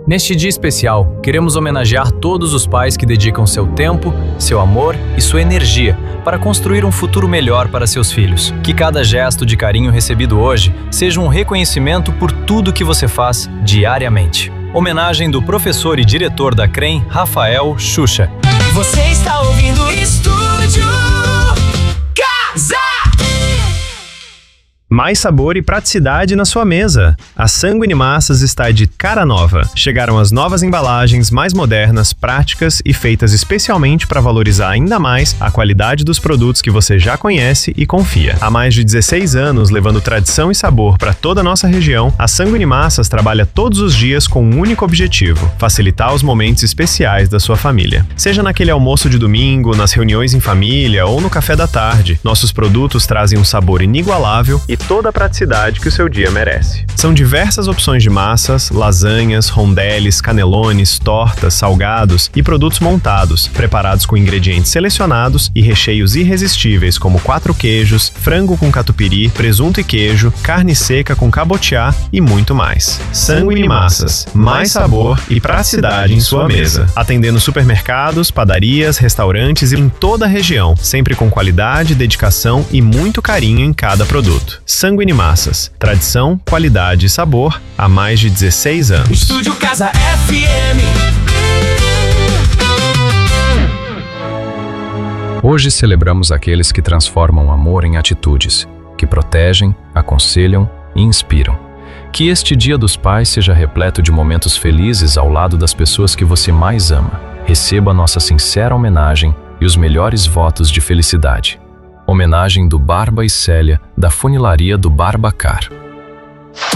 Neste dia especial, queremos homenagear todos os pais que dedicam seu tempo, seu amor e sua energia para construir um futuro melhor para seus filhos. Que cada gesto de carinho recebido hoje seja um reconhecimento por tudo que você faz diariamente. Homenagem do professor e diretor da CREM, Rafael Xuxa. Você está ouvindo Estúdio Casa! Mais sabor e praticidade na sua mesa. A Sanguine Massas está de cara nova. Chegaram as novas embalagens mais modernas, práticas e feitas especialmente para valorizar ainda mais a qualidade dos produtos que você já conhece e confia. Há mais de 16 anos, levando tradição e sabor para toda a nossa região, a Sanguine Massas trabalha todos os dias com um único objetivo: facilitar os momentos especiais da sua família. Seja naquele almoço de domingo, nas reuniões em família ou no café da tarde, nossos produtos trazem um sabor inigualável e toda a praticidade que o seu dia merece. São diversas opções de massas, lasanhas, rondeles, canelones, tortas, salgados e produtos montados, preparados com ingredientes selecionados e recheios irresistíveis como 4 queijos, frango com catupiry, presunto e queijo, carne seca com cabotiá e muito mais. Sanguine Massas, mais sabor e praticidade em sua mesa. Atendendo supermercados, padarias, restaurantes e em toda a região, sempre com qualidade, dedicação e muito carinho em cada produto. Sanguine Massas, tradição, qualidade e sabor há mais de 16 anos. Estúdio Casa FM. Hoje celebramos aqueles que transformam amor em atitudes, que protegem, aconselham e inspiram. Que este Dia dos Pais seja repleto de momentos felizes ao lado das pessoas que você mais ama. Receba nossa sincera homenagem e os melhores votos de felicidade. Homenagem do Barba e Célia, da Funilaria do Barbacar.